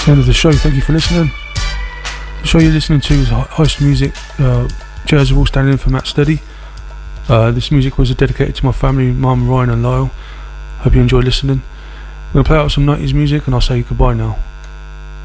That's the end of the show. Thank you for listening. The show you're listening to is Heist Music, Jersey standing in for Matt Steady. This music was dedicated to my family, Mum, Ryan and Lyle. Hope you enjoy listening. I'm going to play out some 90s music and I'll say goodbye now.